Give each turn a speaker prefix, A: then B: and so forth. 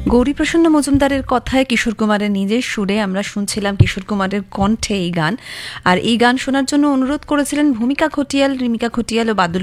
A: গৌরীপ্রসন্ন মজুমদারের কথায় কিশোর কুমারের নিজের সুরে আমরা শুনছিলাম কিশোর কুমারের কণ্ঠে এই গান। আর এই গান শোনার জন্য অনুরোধ করেছিলেন ভূমিকা খটিয়াল, রিমিকা খটিয়াল ও বাদল